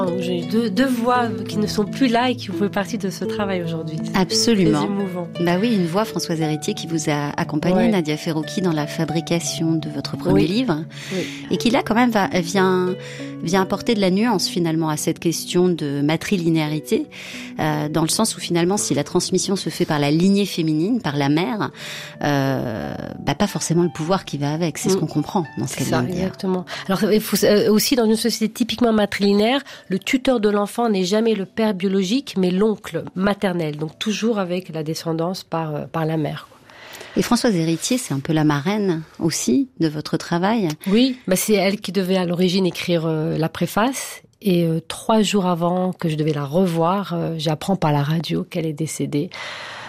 J'ai deux voix qui ne sont plus là et qui font partie de ce travail aujourd'hui. Absolument. C'est émouvant. Bah oui, une voix, Françoise Héritier, qui vous a accompagné, Nadia Ferrouki, dans la fabrication de votre premier livre. Oui. Et qui là, quand même, vient apporter de la nuance, finalement, à cette question de matrilinéarité, dans le sens où, finalement, si la transmission se fait par la lignée féminine, par la mère, pas forcément le pouvoir qui va avec. C'est ce qu'on comprend dans ce qu'elle vient de dire. Exactement. Alors, il faut aussi, dans une société typiquement matrilinéaire, le tuteur de l'enfant n'est jamais le père biologique, mais l'oncle maternel. Donc, toujours avec la descendance par la mère. Et Françoise Héritier, c'est un peu la marraine aussi de votre travail. Oui, c'est elle qui devait à l'origine écrire la préface. Et 3 jours avant que je devais la revoir, j'apprends par la radio qu'elle est décédée.